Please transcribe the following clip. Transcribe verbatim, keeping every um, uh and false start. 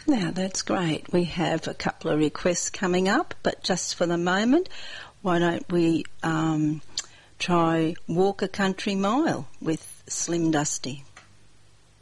Now, that's great. We have a couple of requests coming up, but just for the moment, why don't we um, try Walk a Country Mile with Slim Dusty.